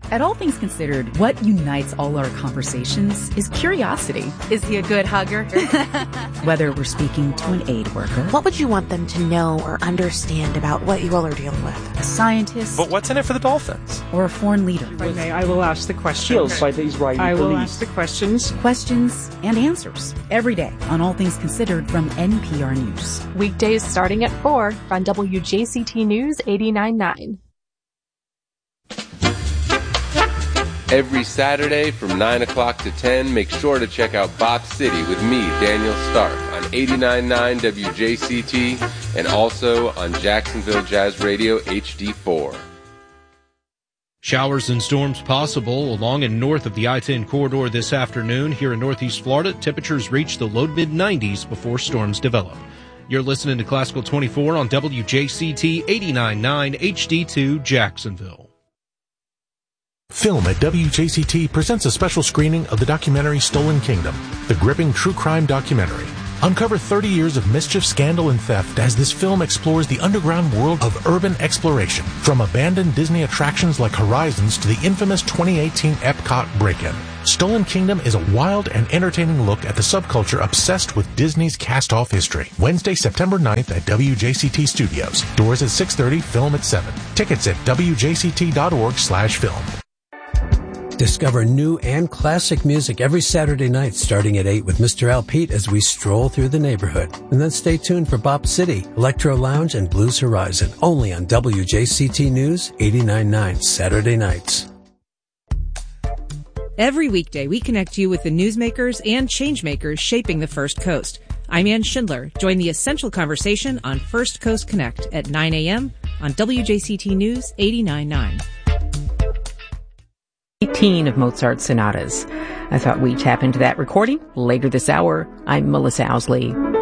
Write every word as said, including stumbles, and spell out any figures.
At All Things Considered, what unites all our conversations is curiosity. Is he a good hugger? Whether we're speaking to an aid worker. What would you want them to know or understand about what you all are dealing with? A scientist. But what's in it for the Dolphins? Or a foreign leader. If I may, I will ask the questions. By the Israeli I will police. ask the questions. Questions and answers. Every day on All Things Considered from N P R News. Weekdays starting at four on W J C T News eighty-nine point nine. Every Saturday from nine o'clock to ten, make sure to check out Bop City with me, Daniel Stark, on eighty-nine point nine W J C T and also on Jacksonville Jazz Radio H D four. Showers and storms possible along and north of the I ten corridor this afternoon. Here in Northeast Florida, temperatures reach the low mid nineties before storms develop. You're listening to Classical twenty-four on W J C T eighty-nine point nine H D two Jacksonville. Film at W J C T presents a special screening of the documentary Stolen Kingdom, the gripping true crime documentary. Uncover thirty years of mischief, scandal, and theft as this film explores the underground world of urban exploration, from abandoned Disney attractions like Horizons to the infamous twenty eighteen Epcot break-in. Stolen Kingdom is a wild and entertaining look at the subculture obsessed with Disney's cast-off history. Wednesday, September ninth at W J C T Studios. Doors at six thirty, film at seven. Tickets at W J C T dot org slash film. Discover new and classic music every Saturday night starting at eight with Mister Al Pete as we stroll through the neighborhood. And then stay tuned for Bop City, Electro Lounge, and Blues Horizon, only on W J C T News eighty-nine point nine Saturday nights. Every weekday, we connect you with the newsmakers and changemakers shaping the First Coast. I'm Ann Schindler. Join the essential conversation on First Coast Connect at nine a.m. on W J C T News eighty-nine point nine. eighteen of Mozart's sonatas. I thought we'd tap into that recording later this hour. I'm Melissa Owsley.